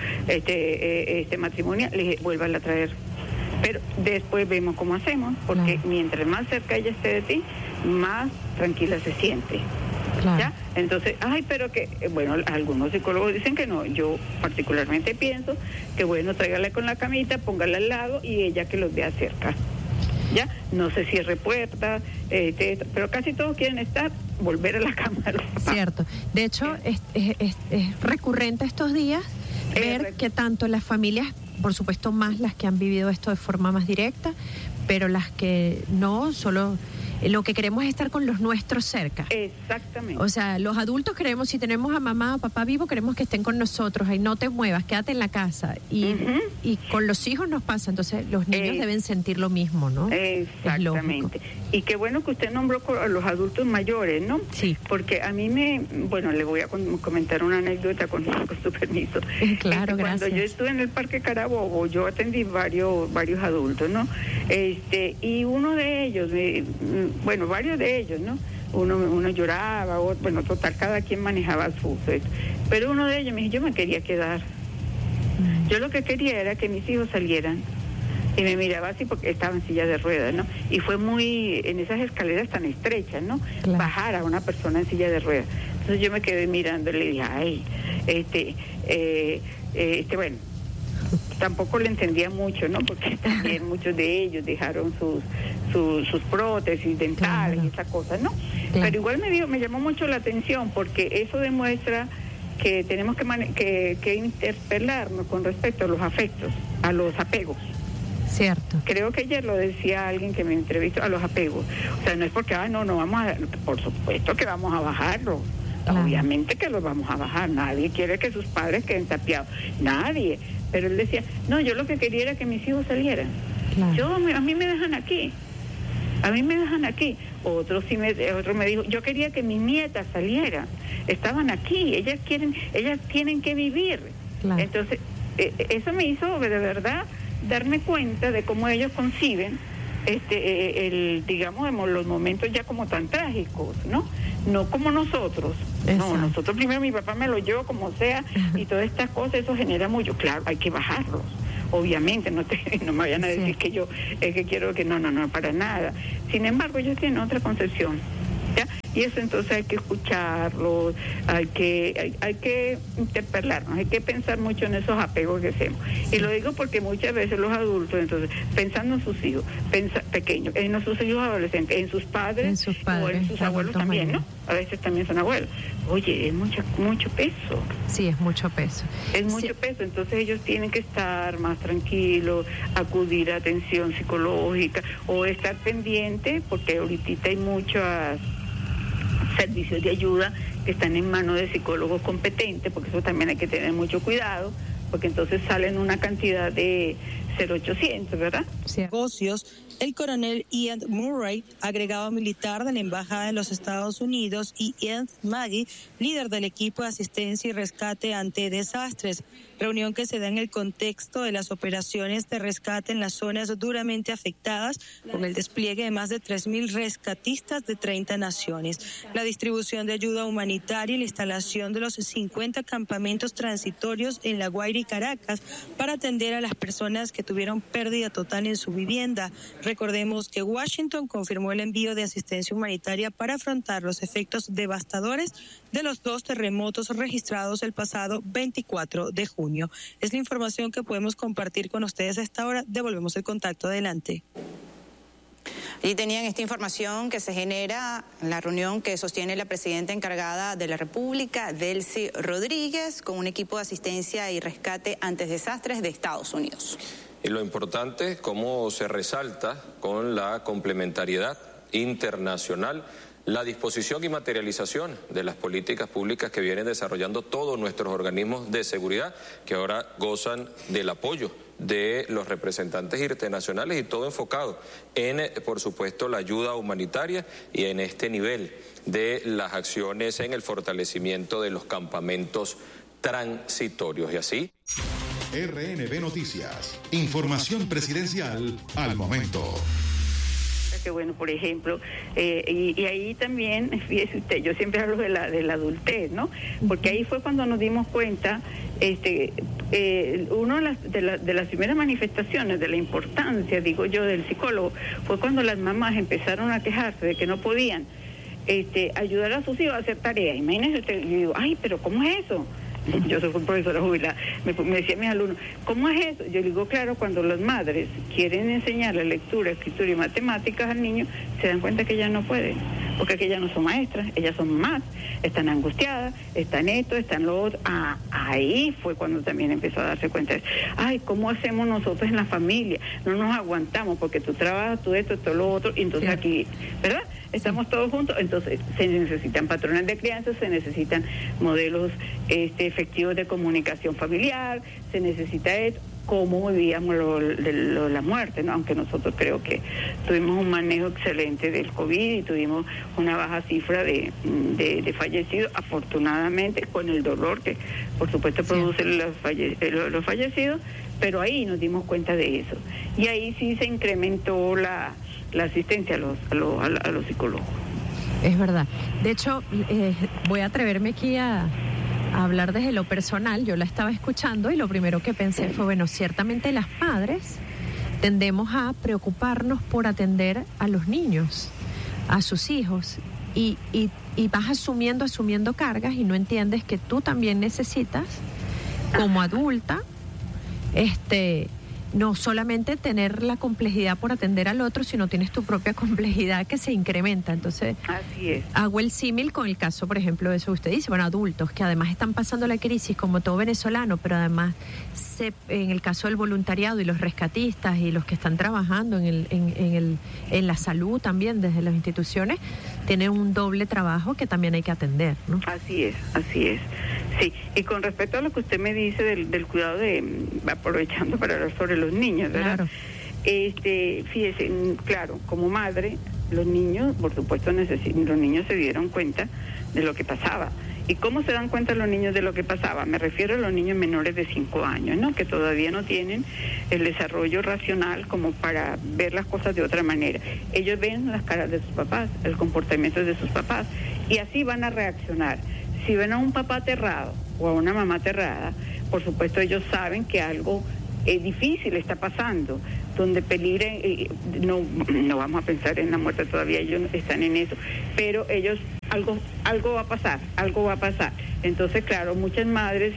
matrimonial. Le dije, vuélvala a traer. Pero después vemos cómo hacemos, porque mientras más cerca ella esté de ti, más tranquila se siente. Claro. ¿Ya? Entonces, pero que, bueno, algunos psicólogos dicen que no. Yo particularmente pienso que, bueno, tráigala con la camita, póngala al lado y ella que los vea cerca. ¿Ya? No se cierre puertas, pero casi todos quieren volver a la cama. Cierto. De hecho, es recurrente estos días ver que tanto las familias, por supuesto más las que han vivido esto de forma más directa, pero las que no, solo lo que queremos es estar con los nuestros cerca. Exactamente. O sea, los adultos queremos, si tenemos a mamá o papá vivo, queremos que estén con nosotros, ahí no te muevas, quédate en la casa. Y con los hijos nos pasa, entonces los niños deben sentir lo mismo, ¿no? Exactamente. Y qué bueno que usted nombró a los adultos mayores, ¿no? Sí. Porque a mí le voy a comentar una anécdota con su permiso. Claro, gracias. Cuando yo estuve en el Parque Carabobo, yo atendí varios adultos, ¿no? Y uno de ellos, varios de ellos, ¿no? Uno lloraba, bueno, total, cada quien manejaba su... Pero uno de ellos me dijo, yo me quería quedar. Yo lo que quería era que mis hijos salieran. Y me miraba así porque estaba en silla de ruedas, ¿no? Y fue en esas escaleras tan estrechas, ¿no? Claro. Bajar a una persona en silla de ruedas. Entonces yo me quedé mirando y le dije, bueno, tampoco le entendía mucho, ¿no? Porque también muchos de ellos dejaron sus prótesis dentales, claro, y esas cosas, ¿no? Claro. Pero igual me llamó mucho la atención porque eso demuestra que tenemos que interpelarnos con respecto a los afectos, a los apegos. Cierto. Creo que ayer lo decía alguien que me entrevistó, a los apegos. O sea, no es porque, no vamos a... Por supuesto que vamos a bajarlo. Claro. Obviamente que los vamos a bajar. Nadie quiere que sus padres queden tapiados. Nadie. Pero él decía, no, yo lo que quería era que mis hijos salieran. Claro. A mí me dejan aquí. Otro me dijo, yo quería que mis nietas salieran. Estaban aquí. Ellas tienen que vivir. Claro. Entonces, eso me hizo de verdad darme cuenta de cómo ellos conciben digamos, los momentos ya como tan trágicos, ¿no? No como nosotros. Exacto. No, nosotros primero mi papá me lo llevó como sea y todas estas cosas, eso genera mucho. Claro, hay que bajarlos. Obviamente, no me vayan a decir que yo es que quiero que no, para nada. Sin embargo, ellos tienen otra concepción, ¿ya? Y eso entonces hay que escucharlos, hay que interpelarnos, hay que pensar mucho en esos apegos que hacemos. Y lo digo porque muchas veces los adultos, entonces, pensando en sus hijos pequeños, en sus hijos adolescentes, en sus padres o en sus abuelos también, ¿no? A veces también son abuelos. Oye, es mucho peso. Sí, es mucho peso. Es mucho peso, entonces ellos tienen que estar más tranquilos, acudir a atención psicológica o estar pendiente, porque ahorita hay muchos servicios de ayuda que están en manos de psicólogos competentes, porque eso también hay que tener mucho cuidado, porque entonces salen una cantidad de 0800, ¿verdad? Sí. Negocios. El coronel Ian Murray, agregado militar de la Embajada de los Estados Unidos, y Ian Maggie, líder del equipo de asistencia y rescate ante desastres. Reunión que se da en el contexto de las operaciones de rescate en las zonas duramente afectadas, con el despliegue de más de 3.000 rescatistas de 30 naciones. La distribución de ayuda humanitaria y la instalación de los 50 campamentos transitorios en La Guaira y Caracas para atender a las personas que tuvieron pérdida total en su vivienda. Recordemos que Washington confirmó el envío de asistencia humanitaria para afrontar los efectos devastadores de los 2 terremotos registrados el pasado 24 de junio. Es la información que podemos compartir con ustedes a esta hora. Devolvemos el contacto. Adelante. Y tenían esta información que se genera en la reunión que sostiene la presidenta encargada de la República, Delcy Rodríguez, con un equipo de asistencia y rescate ante desastres de Estados Unidos. Y lo importante, cómo se resalta con la complementariedad internacional, la disposición y materialización de las políticas públicas que vienen desarrollando todos nuestros organismos de seguridad, que ahora gozan del apoyo de los representantes internacionales y todo enfocado en, por supuesto, la ayuda humanitaria y en este nivel de las acciones en el fortalecimiento de los campamentos transitorios. Y así. RNB Noticias. Información presidencial al momento. Que bueno, por ejemplo, y ahí también, fíjese usted, yo siempre hablo de la adultez, ¿no? Porque ahí fue cuando nos dimos cuenta, una de las primeras manifestaciones de la importancia, digo yo, del psicólogo, fue cuando las mamás empezaron a quejarse de que no podían ayudar a sus hijos a hacer tareas. Imagínense usted, yo digo, ay, pero ¿cómo es eso? Yo soy profesora jubilada, me decían mis alumnos, ¿cómo es eso? Yo digo, claro, cuando las madres quieren enseñarle lectura, escritura y matemáticas al niño, se dan cuenta que ellas no pueden, porque que ellas no son maestras, ellas son mamás, están angustiadas, están esto, están lo otro. Ahí fue cuando también empezó a darse cuenta de, ay, ¿cómo hacemos nosotros en la familia? No nos aguantamos, porque tú trabajas, tú esto, todo lo otro, y entonces aquí, ¿verdad? Estamos todos juntos, entonces se necesitan patrones de crianza, se necesitan modelos efectivos de comunicación familiar, se necesita cómo vivíamos la muerte, ¿no? Aunque nosotros creo que tuvimos un manejo excelente del COVID y tuvimos una baja cifra de fallecidos, afortunadamente, con el dolor que por supuesto produce los fallecidos, pero ahí nos dimos cuenta de eso. Y ahí sí se incrementó la asistencia a los psicólogos. Es verdad. De hecho, voy a atreverme aquí a hablar desde lo personal. Yo la estaba escuchando y lo primero que pensé fue, bueno, ciertamente las madres tendemos a preocuparnos por atender a los niños, a sus hijos, y vas asumiendo cargas y no entiendes que tú también necesitas, como adulta, no solamente tener la complejidad por atender al otro, sino tienes tu propia complejidad que se incrementa. Entonces, así es. Hago el símil con el caso, por ejemplo, de eso que usted dice, bueno, adultos que además están pasando la crisis como todo venezolano, pero además en el caso del voluntariado y los rescatistas y los que están trabajando en la salud también desde las instituciones, tienen un doble trabajo que también hay que atender, ¿no? Así es. Sí, y con respecto a lo que usted me dice del cuidado aprovechando para hablar sobre los niños, ¿verdad? Claro. Fíjese, claro, como madre, los niños, por supuesto, los niños se dieron cuenta de lo que pasaba. ¿Y cómo se dan cuenta los niños de lo que pasaba? Me refiero a los niños menores de 5 años, ¿no? Que todavía no tienen el desarrollo racional como para ver las cosas de otra manera. Ellos ven las caras de sus papás, el comportamiento de sus papás, y así van a reaccionar. Si ven a un papá aterrado o a una mamá aterrada, por supuesto ellos saben que algo difícil está pasando, donde peligren, no vamos a pensar en la muerte todavía, ellos están en eso, pero ellos, algo va a pasar. Entonces, claro, muchas madres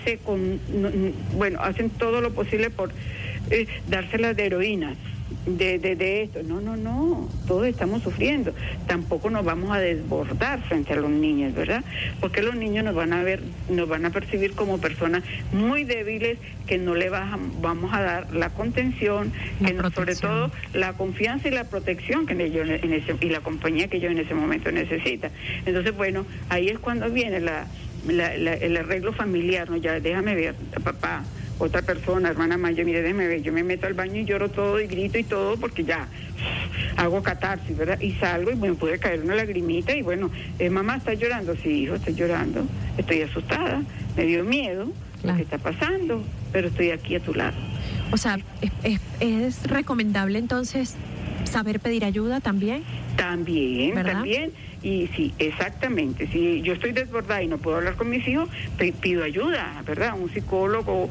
hacen todo lo posible por dárselas de heroína, de esto. No, todos estamos sufriendo. Tampoco nos vamos a desbordar frente a los niños, ¿verdad? Porque los niños nos van a percibir como personas muy débiles, que no le vamos a dar la contención, sobre todo la confianza y la protección que ellos y la compañía que ellos en ese momento necesitan. Entonces, bueno, ahí es cuando viene el arreglo familiar, ¿no? Ya déjame ver, papá, otra persona, hermana mayor, mire, déjeme ver, yo me meto al baño y lloro todo y grito y todo porque ya hago catarsis, ¿verdad? Y salgo y me puede caer una lagrimita y bueno, mamá, ¿estás llorando? Sí, hijo, estoy llorando, estoy asustada, me dio miedo lo que está pasando, pero estoy aquí a tu lado. O sea, ¿es recomendable entonces saber pedir ayuda también? También. Y sí, exactamente. Si yo estoy desbordada y no puedo hablar con mis hijos, pido ayuda, ¿verdad? Un psicólogo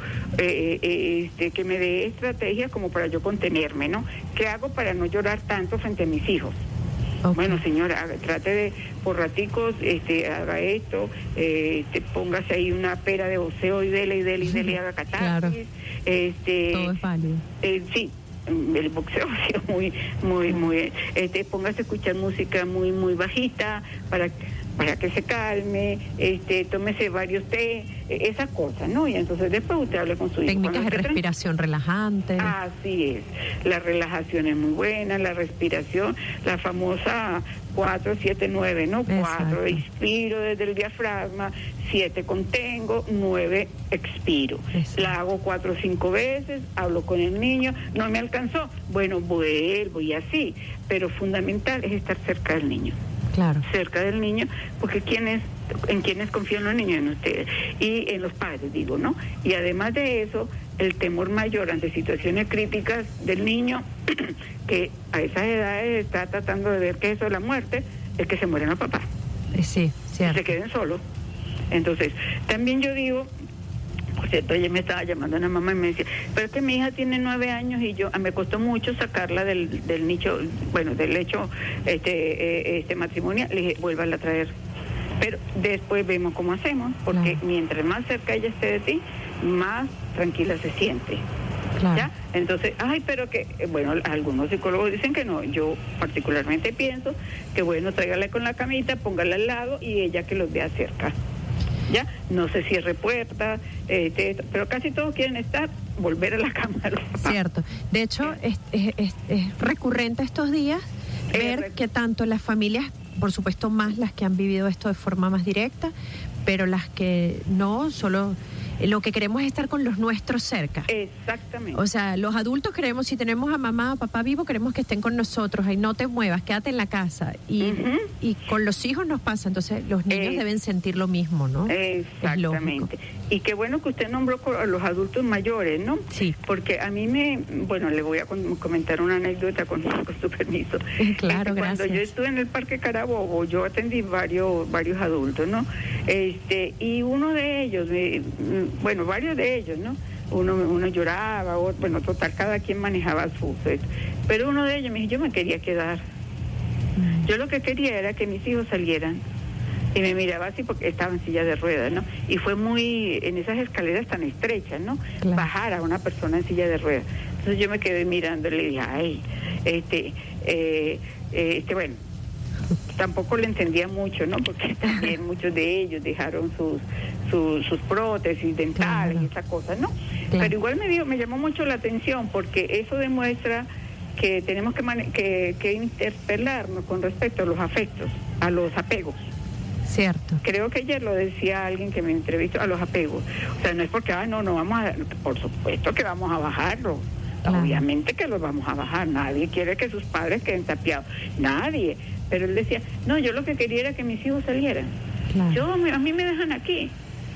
que me dé estrategias como para yo contenerme, ¿no? ¿Qué hago para no llorar tanto frente a mis hijos? Okay. Bueno, señora, trate de, por raticos, haga esto, póngase ahí una pera de voceo y dele, y haga catarsis. Claro. Todo es válido. Sí. El boxeo ha sido muy póngase a escuchar música muy bajita para que se calme, tómese varios té, esas cosas, ¿no? Y entonces después usted hable con su hijo. Técnicas de respiración relajante. Así es, la relajación es muy buena, la respiración, la famosa 4-7-9, ¿no? Exacto. 4 inspiro desde el diafragma, 7 contengo, 9 expiro. Exacto. La hago 4 o 5 veces, hablo con el niño, no me alcanzó, bueno, vuelvo y así, pero fundamental es estar cerca del niño. Claro. Cerca del niño, porque en quienes confían los niños, en ustedes y en los padres, digo, ¿no? Y además de eso, el temor mayor ante situaciones críticas del niño que a esas edades está tratando de ver qué es eso de la muerte, es que se mueren los papás. Sí, cierto. Se queden solos. Entonces, también yo digo, por cierto, ella me estaba llamando una mamá y me decía, pero es que mi hija tiene 9 años y me costó mucho sacarla del nicho, bueno, del hecho matrimonial. Le dije, vuélvala a traer. Pero después vemos cómo hacemos, porque mientras más cerca ella esté de ti, más tranquila se siente. Claro. ¿Ya? Entonces, pero que, bueno, algunos psicólogos dicen que no. Yo particularmente pienso que, bueno, tráigala con la camita, póngala al lado y ella que los vea cerca. ¿Ya? No se cierre puertas, pero casi todos quieren volver a la cama. Cierto. De hecho, es recurrente estos días ver que tanto las familias, por supuesto más las que han vivido esto de forma más directa, pero las que no, solo lo que queremos es estar con los nuestros cerca. Exactamente. O sea, los adultos queremos, si tenemos a mamá o papá vivo, queremos que estén con nosotros, ahí no te muevas, quédate en la casa. Y con los hijos nos pasa, entonces los niños deben sentir lo mismo, ¿no? Exactamente. Y qué bueno que usted nombró a los adultos mayores, ¿no? Sí. Porque a mí le voy a comentar una anécdota con su permiso. Claro, gracias. Cuando yo estuve en el Parque Carabobo, yo atendí varios adultos, ¿no? Y uno de ellos, varios de ellos, ¿no? Uno lloraba, bueno, total, cada quien manejaba su... Pero uno de ellos me dijo, yo me quería quedar. Yo lo que quería era que mis hijos salieran. Y me miraba así porque estaba en silla de ruedas, ¿no? Y fue en esas escaleras tan estrechas, ¿no? Claro. Bajar a una persona en silla de ruedas. Entonces yo me quedé mirando y le dije, bueno, tampoco le entendía mucho, ¿no? Porque también muchos de ellos dejaron sus prótesis dentales, claro, y esas cosas, ¿no? Claro. Pero igual me llamó mucho la atención porque eso demuestra que tenemos que interpelarnos con respecto a los afectos, a los apegos. Cierto. Creo que ayer lo decía alguien que me entrevistó, a los apegos. O sea, no es porque, por supuesto que vamos a bajarlo. Claro. Obviamente que los vamos a bajar. Nadie quiere que sus padres queden tapiados. Nadie. Pero él decía, no, yo lo que quería era que mis hijos salieran. Claro. A mí me dejan aquí.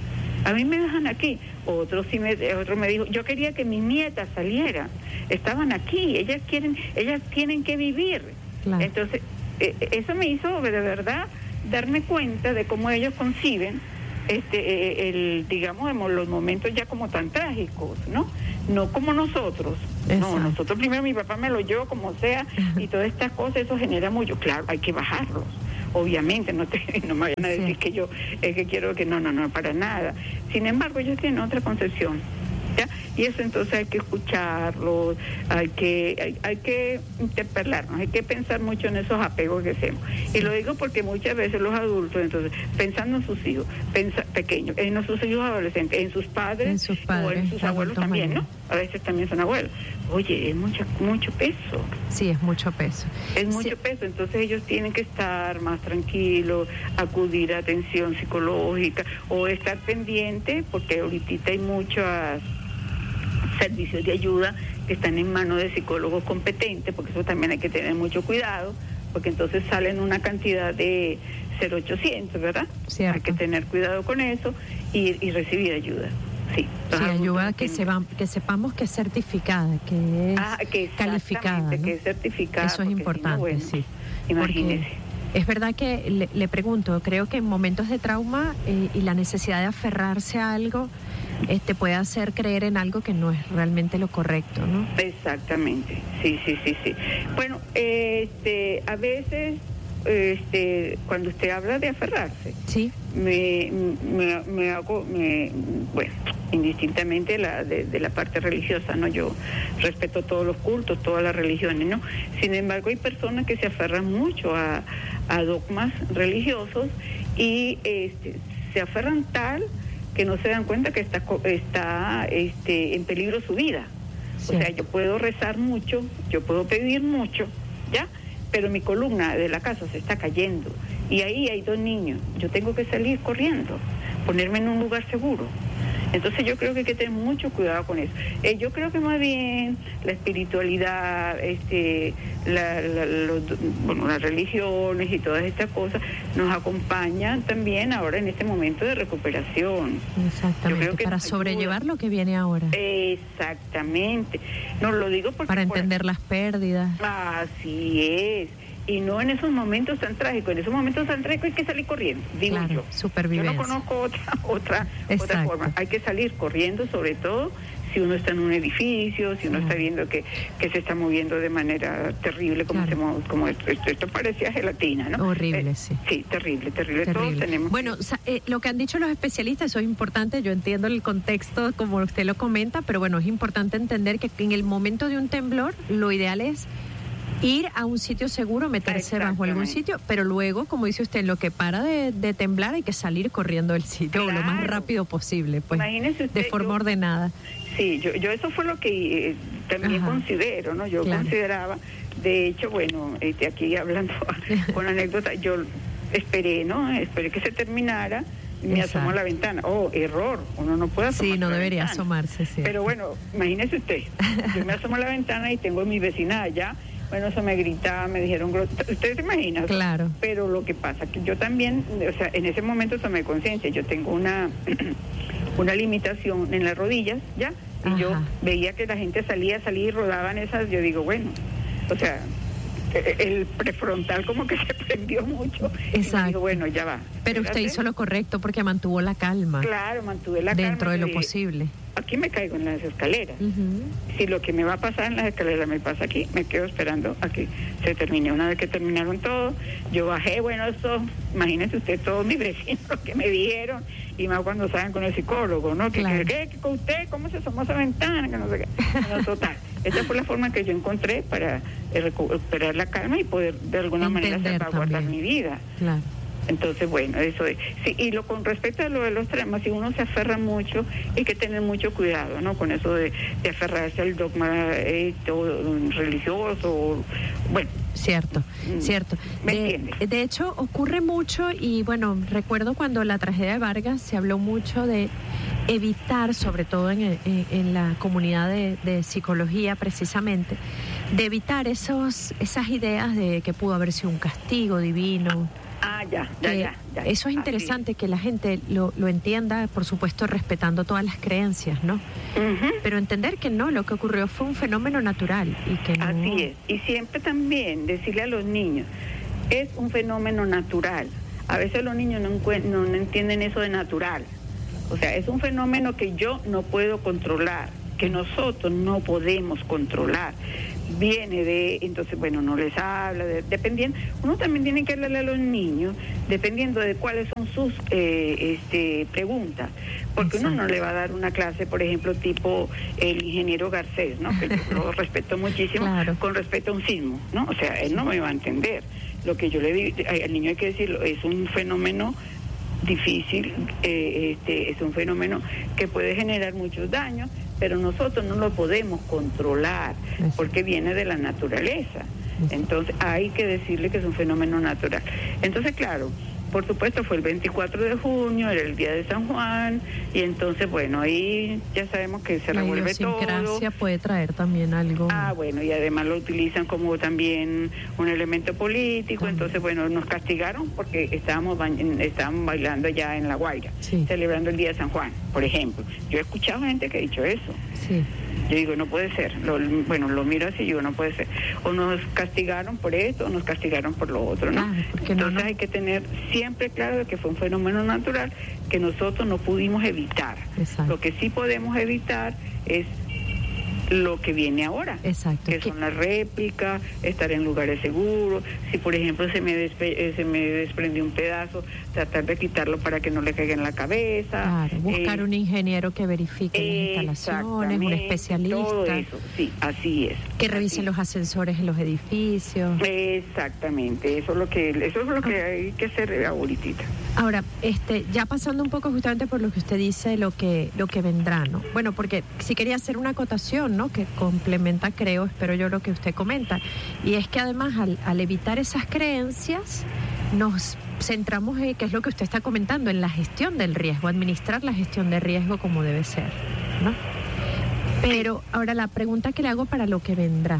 Otro me dijo, yo quería que mis nietas salieran, estaban aquí, ellas tienen que vivir. Claro. Entonces, eso me hizo de verdad darme cuenta de cómo ellos conciben digamos, los momentos ya como tan trágicos, no como nosotros. Exacto. No, nosotros primero, mi papá me lo llevó como sea, y todas estas cosas, eso genera mucho. Claro, hay que bajarlos, obviamente, no me vayan a decir que yo es que quiero que no, para nada. Sin embargo, ellos tienen otra concepción, ¿ya? Y eso entonces hay que escucharlos, hay que interpelarnos, hay que pensar mucho en esos apegos que hacemos. Y lo digo porque muchas veces los adultos, entonces, pensando en sus hijos pequeños, en sus hijos adolescentes, en sus padres o en sus abuelos también, ¿no? A veces también son abuelos. Oye, es mucho peso. Sí, es mucho peso. Es mucho peso, entonces ellos tienen que estar más tranquilos, acudir a atención psicológica o estar pendiente, porque ahorita hay muchos servicios de ayuda que están en manos de psicólogos competentes, porque eso también hay que tener mucho cuidado, porque entonces salen una cantidad de 0800, ¿verdad? Cierto. Hay que tener cuidado con eso y recibir ayuda. Sí, ayuda que sepamos que es certificada, que es calificada, ¿no? Que es certificada. Eso es importante, bueno, sí. Imagínese. Es verdad que le pregunto, creo que en momentos de trauma y la necesidad de aferrarse a algo puede hacer creer en algo que no es realmente lo correcto, ¿no? Exactamente, sí. Bueno, a veces cuando usted habla de aferrarse, sí, bueno, indistintamente de la parte religiosa, ¿no? Yo respeto todos los cultos, todas las religiones, ¿no? Sin embargo, hay personas que se aferran mucho a dogmas religiosos y se aferran tal que no se dan cuenta que está en peligro su vida. Sí. O sea, yo puedo rezar mucho, yo puedo pedir mucho, ¿ya? Pero mi columna de la casa se está cayendo y ahí hay 2 niños. Yo tengo que salir corriendo, ponerme en un lugar seguro. Entonces yo creo que hay que tener mucho cuidado con eso. Yo creo que más bien la espiritualidad, las religiones y todas estas cosas nos acompañan también ahora en este momento de recuperación. Exactamente, yo creo que para sobrellevar lo que viene ahora. Exactamente. No lo digo porque... Para entender las pérdidas. Así es. Y no en esos momentos tan trágicos. En esos momentos tan trágicos hay que salir corriendo, digo claro, yo. Supervivencia. Yo no conozco otra forma. Hay que salir corriendo, sobre todo si uno está en un edificio, si uno está viendo que se está moviendo de manera terrible, como esto parecía gelatina, ¿no? Horrible, sí. Sí, terrible. Todos tenemos... Bueno, lo que han dicho los especialistas, eso es importante, yo entiendo el contexto como usted lo comenta, pero bueno, es importante entender que en el momento de un temblor, lo ideal es ir a un sitio seguro, meterse bajo algún sitio, pero luego, como dice usted, en lo que para de temblar hay que salir corriendo del sitio lo más rápido posible, pues, usted, de forma ordenada. Sí, yo eso fue lo que también considero, ¿no? Yo consideraba, de hecho, bueno, aquí hablando con anécdota, yo esperé que se terminara. Me asomo a la ventana. Error, uno no puede asomarse. Sí, no debería asomarse, sí. Pero bueno, imagínese usted, yo me asomo a la ventana y tengo a mi vecina allá. Bueno, eso me gritaba, me dijeron, ¿usted se imagina? Claro. Pero lo que pasa que yo también, o sea, en ese momento tomé conciencia, yo tengo una limitación en las rodillas, ¿ya? Y yo veía que la gente salía y rodaban esas, yo digo, bueno, o sea, el prefrontal como que se prendió mucho. Exacto. Y digo, bueno, ya va. Pero usted hizo lo correcto porque mantuvo la calma. Claro, mantuve la calma. Dentro de lo posible. Aquí me caigo en las escaleras. Si lo que me va a pasar en las escaleras me pasa aquí, me quedo esperando a que se termine. Una vez que terminaron todo, yo bajé, bueno, imagínese usted, todos mis vecinos que me dijeron, y más cuando saben con el psicólogo, ¿no? Claro. Que usted, ¿cómo se asomó a esa ventana? Que no sé qué. No, total. Esa fue la forma que yo encontré para recuperar la calma y poder de alguna manera salvaguardar mi vida. Claro. Entonces, bueno, eso es. Sí, y con respecto a lo de los traumas, si uno se aferra mucho, hay que tener mucho cuidado, ¿no? Con eso de aferrarse al dogma religioso, bueno. Cierto. De hecho, ocurre mucho y, bueno, recuerdo cuando la tragedia de Vargas se habló mucho de evitar, sobre todo en la comunidad de psicología precisamente, de evitar esas ideas de que pudo haber sido un castigo divino. Eso es interesante que la gente lo entienda, por supuesto respetando todas las creencias, ¿no? Pero entender que no, lo que ocurrió fue un fenómeno natural y que no... Así es, y siempre también decirle a los niños, es un fenómeno natural. A veces los niños no entienden eso de natural. O sea, es un fenómeno que yo no puedo controlar, que nosotros no podemos controlar. Viene de, entonces, bueno, no les habla, dependiendo, uno también tiene que hablarle a los niños, dependiendo de cuáles son sus preguntas, porque uno no le va a dar una clase, por ejemplo, tipo el ingeniero Garcés, ¿no? Que yo lo respeto muchísimo, claro, con respecto a un sismo, ¿no? O sea, él no me va a entender. Lo que yo le digo al niño, hay que decirlo, es un fenómeno difícil, es un fenómeno que puede generar muchos daños, pero nosotros no lo podemos controlar porque viene de la naturaleza. Entonces hay que decirle que es un fenómeno natural. Entonces, claro, por supuesto fue el 24 de junio, era el día de San Juan, y entonces, bueno, ahí ya sabemos que se revuelve todo. La idiosincrasia puede traer también algo. Bueno, y además lo utilizan como también un elemento político, entonces, bueno, nos castigaron porque estábamos bailando ya en La Guaira, celebrando el día de San Juan, por ejemplo. Yo he escuchado gente que ha dicho eso. Sí. Yo digo, no puede ser. Lo miro así y digo, no puede ser. O nos castigaron por esto, o nos castigaron por lo otro, ¿no? Entonces hay que tener siempre claro de que fue un fenómeno natural que nosotros no pudimos evitar. Exacto. Lo que sí podemos evitar es lo que viene ahora, que son las réplicas, estar en lugares seguros. Si por ejemplo se me desprendió un pedazo, tratar de quitarlo para que no le caiga en la cabeza. Claro, buscar un ingeniero que verifique las instalaciones, un especialista. Todo eso, sí, así es. Que revise los ascensores en los edificios. Exactamente, eso es lo que hay que hacer ahorita. Ahora, ya pasando un poco justamente por lo que usted dice, lo que vendrá, ¿no? Bueno, porque sí quería hacer una acotación, ¿no? Que complementa, espero yo, lo que usted comenta. Y es que además al evitar esas creencias, nos centramos en, que es lo que usted está comentando, en la gestión del riesgo, administrar la gestión de riesgo como debe ser, ¿no? Pero ahora la pregunta que le hago para lo que vendrá,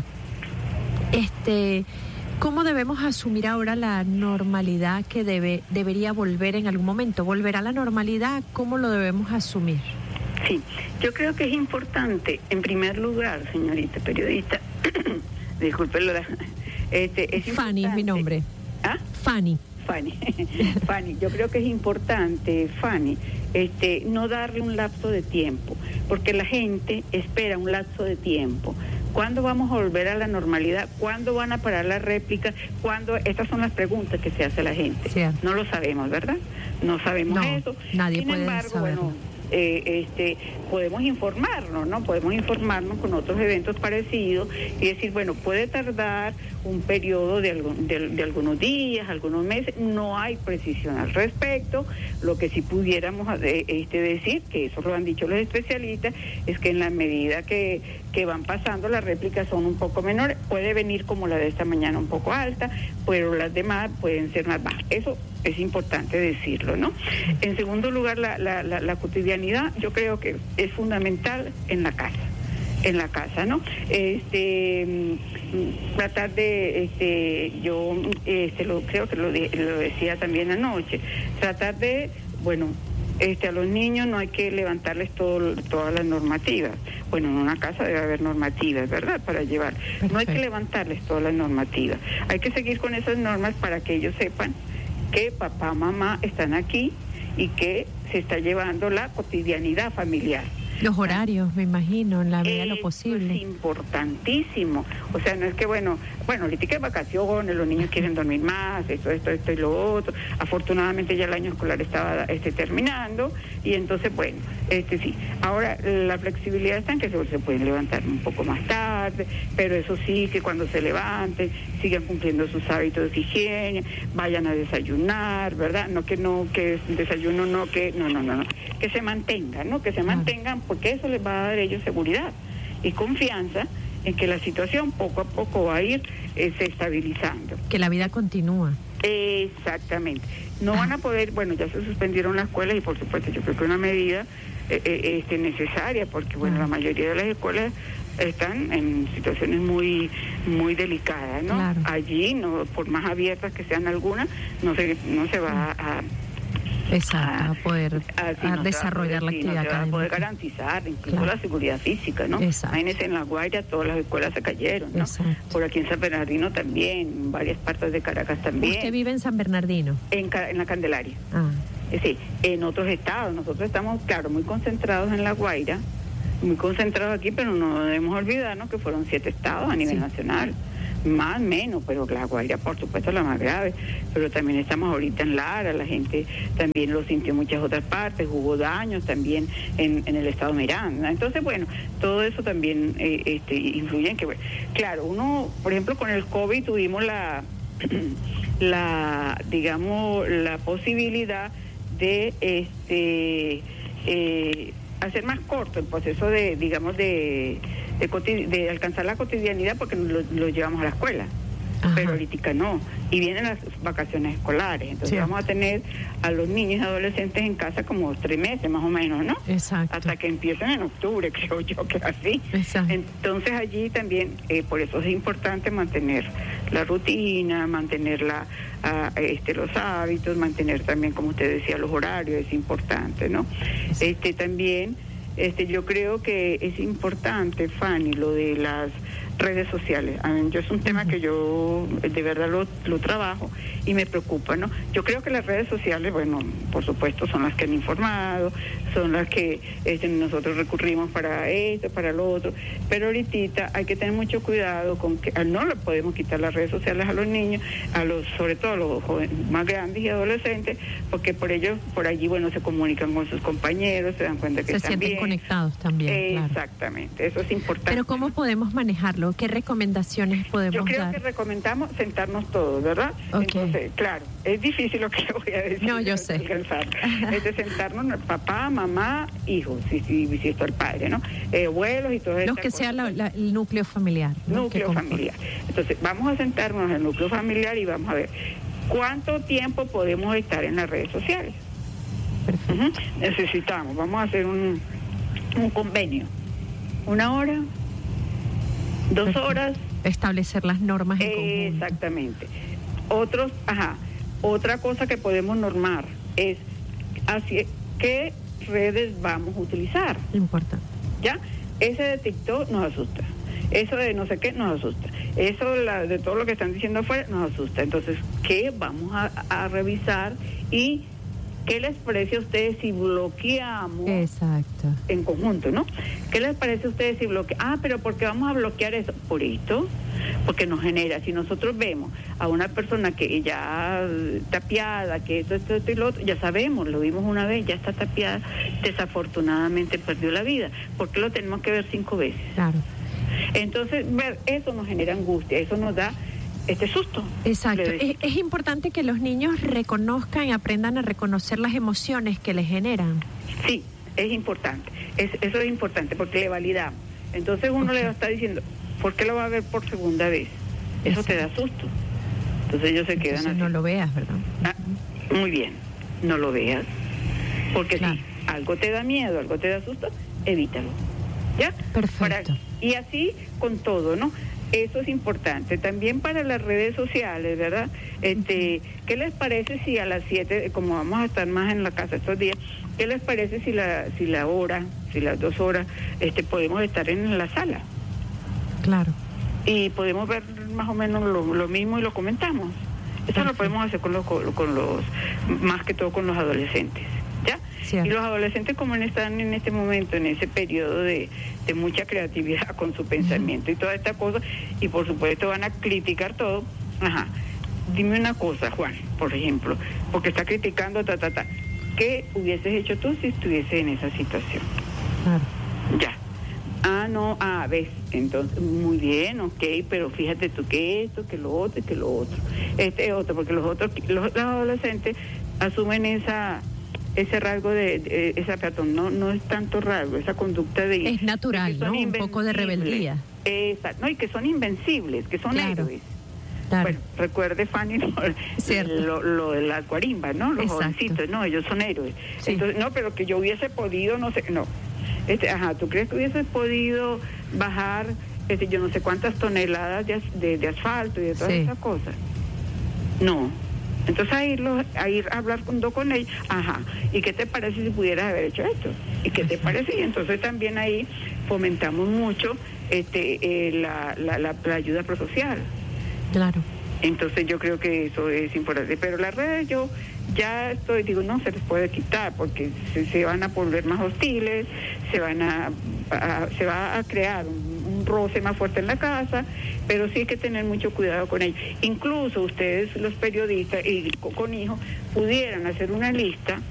¿cómo debemos asumir ahora la normalidad que debería volver en algún momento? ¿Volverá a la normalidad? ¿Cómo lo debemos asumir? Sí, yo creo que es importante, en primer lugar, señorita periodista, disculpe, Fanny es mi nombre. ¿Ah? Fanny, yo creo que es importante, Fanny, no darle un lapso de tiempo, porque la gente espera un lapso de tiempo. ¿Cuándo vamos a volver a la normalidad? ¿Cuándo van a parar las réplicas? ¿Cuándo? Estas son las preguntas que se hace la gente. Cierto. No lo sabemos, ¿verdad? No sabemos eso. Nadie Sin puede embargo, saberlo. bueno, podemos informarnos, ¿no? Podemos informarnos con otros eventos parecidos y decir, bueno, puede tardar un periodo de algunos días, algunos meses, no hay precisión al respecto. Lo que sí pudiéramos decir, que eso lo han dicho los especialistas, es que en la medida que van pasando, las réplicas son un poco menores, puede venir como la de esta mañana un poco alta, pero las demás pueden ser más bajas. Eso es importante decirlo, ¿no? En segundo lugar, la cotidianidad, yo creo que es fundamental en la casa, ¿no? Tratar de, creo que lo decía también anoche, tratar de, bueno, a los niños no hay que levantarles todas las normativas. Bueno, en una casa debe haber normativas, ¿verdad? Para llevar. Perfecto. No hay que levantarles todas las normativas. Hay que seguir con esas normas para que ellos sepan que papá, mamá están aquí y que se está llevando la cotidianidad familiar. Los horarios, me imagino, en la medida de lo posible. Es importantísimo. O sea, no es que, bueno, ahorita que vacaciones, los niños quieren dormir más, esto y lo otro. Afortunadamente ya el año escolar estaba terminando y entonces, bueno, sí. Ahora, la flexibilidad está en que se pueden levantar un poco más tarde, pero eso sí, que cuando se levanten, sigan cumpliendo sus hábitos de higiene, vayan a desayunar, ¿verdad? No, que desayuno, no, que se mantengan, ¿no? Que se mantengan, porque eso les va a dar a ellos seguridad y confianza en que la situación poco a poco va a ir se estabilizando. Que la vida continúa. Exactamente. No van a poder, bueno, ya se suspendieron las escuelas y por supuesto yo creo que una medida necesaria, porque bueno, la mayoría de las escuelas están en situaciones muy muy delicadas, ¿no? Claro. Allí, no, por más abiertas que sean algunas, no se va Exacto, a poder desarrollar la actividad académica. No se va a poder garantizar, incluso la seguridad física, ¿no? Imagínense, en La Guaira todas las escuelas se cayeron, ¿no? Por aquí en San Bernardino también, en varias partes de Caracas también. ¿Usted vive en San Bernardino? En la Candelaria. Sí, en otros estados. Nosotros estamos, claro, muy concentrados en La Guaira, muy concentrados aquí, pero no debemos olvidarnos que fueron 7 estados a nivel nacional. Más, menos, pero La Guaira, por supuesto, la más grave. Pero también estamos ahorita en Lara, la gente también lo sintió en muchas otras partes, hubo daños también en el estado Miranda. Entonces, bueno, todo eso también influye en que, bueno, claro, uno, por ejemplo, con el COVID tuvimos digamos, la posibilidad de hacer más corto el proceso de, digamos, de alcanzar la cotidianidad, porque lo llevamos a la escuela. Pero ahorita no, y vienen las vacaciones escolares, entonces vamos a tener a los niños y adolescentes en casa como 3 meses más o menos, ¿no? Exacto. Hasta que empiecen en octubre, creo yo que así. Exacto. Entonces allí también, por eso es importante mantener la rutina, mantener los hábitos, mantener también, como usted decía, los horarios, es importante, ¿no? También, yo creo que es importante, Fanny, lo de las redes sociales. A mí, es un tema que yo de verdad lo trabajo y me preocupa, ¿no? Yo creo que las redes sociales, bueno, por supuesto, son las que han informado, son las que nosotros recurrimos para esto, para lo otro, pero ahorita hay que tener mucho cuidado con que no le podemos quitar las redes sociales a los niños, sobre todo a los jóvenes más grandes y adolescentes, porque por allí, bueno, se comunican con sus compañeros, se dan cuenta que están bien. Se sienten conectados también. Exactamente, eso es importante. Pero ¿cómo podemos manejarlo? ¿Qué recomendaciones podemos dar? Yo creo que recomendamos sentarnos todos, ¿verdad? Entonces, claro, es difícil lo que le voy a decir. No, yo sé. Es de sentarnos papá, mamá, hijos, si está el padre, ¿no? Abuelos y todo eso. Los que sea el núcleo familiar. Núcleo familiar. Entonces, vamos a sentarnos en el núcleo familiar y vamos a ver cuánto tiempo podemos estar en las redes sociales. Perfecto. Necesitamos, vamos a hacer un convenio. 1 hora, 2 horas. Establecer las normas en conjunto. Exactamente. Otra cosa que podemos normar es qué redes vamos a utilizar. Importante. ¿Ya? Ese de TikTok nos asusta. Eso de no sé qué nos asusta. Eso de todo lo que están diciendo afuera nos asusta. Entonces, ¿qué vamos a revisar? Y ¿qué les parece a ustedes si bloqueamos? Exacto. En conjunto, ¿no? ¿Qué les parece a ustedes si bloqueamos? Pero ¿por qué vamos a bloquear eso? Por esto, porque nos genera, si nosotros vemos a una persona que ya tapiada, que esto y lo otro, ya sabemos, lo vimos una vez, ya está tapiada, desafortunadamente perdió la vida. ¿Por qué lo tenemos que ver 5 veces? Claro. Entonces, ver eso nos genera angustia, eso nos da susto. Exacto. Es importante que los niños reconozcan y aprendan a reconocer las emociones que les generan. Sí, es importante. Eso es importante porque le validamos. Entonces uno le está diciendo, ¿por qué lo va a ver por segunda vez? Eso te da susto. Entonces ellos se quedan así. No lo veas, ¿verdad? Muy bien, no lo veas. Porque si algo te da miedo, algo te da susto, evítalo. ¿Ya? Perfecto. Y así con todo, ¿no? Eso es importante. También para las redes sociales, ¿verdad? ¿Qué les parece si a las 7, como vamos a estar más en la casa estos días, qué les parece si las 2 horas, podemos estar en la sala? Claro. Y podemos ver más o menos lo mismo y lo comentamos. Eso lo podemos hacer con los más que todo con los adolescentes. ¿Ya? Cierto. Y los adolescentes, como están en este momento, en ese periodo de mucha creatividad con su pensamiento y toda esta cosa, y por supuesto van a criticar todo. Dime una cosa, Juan, por ejemplo, porque está criticando ¿qué hubieses hecho tú si estuvieses en esa situación? Claro. Ya. Ves, entonces, muy bien, pero fíjate tú que esto, que lo otro y que lo otro. Porque los adolescentes asumen ese rasgo no es tanto rasgo, esa conducta es natural, ¿no? Un poco de rebeldía. Exacto, no, y que son invencibles, que son héroes. Claro. Bueno, recuerde, Fanny, lo de las guarimbas, ¿no? Los jovencitos, no, ellos son héroes. Sí. Entonces, no, pero que yo hubiese podido, no sé, no. ¿Tú crees que hubiese podido bajar, yo no sé cuántas toneladas de asfalto y de todas esas cosas? No. Entonces a ir a hablar con ellos, ¿y qué te parece si pudieras haber hecho esto? ¿Y qué te parece? Y entonces también ahí fomentamos mucho la ayuda prosocial. Claro. Entonces yo creo que eso es importante. Pero las redes yo ya no se les puede quitar porque se van a volver más hostiles, se va a crear un roce más fuerte en la casa, pero sí hay que tener mucho cuidado con ellos. Incluso ustedes, los periodistas y con hijos, pudieran hacer una lista